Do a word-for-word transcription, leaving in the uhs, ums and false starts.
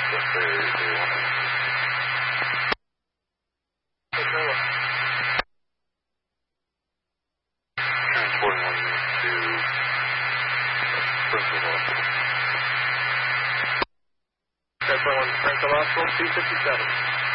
Yes, sir. three one one. Transporting one to Springfield Hospital. Transport one to Springfield Hospital, two fifty-seven.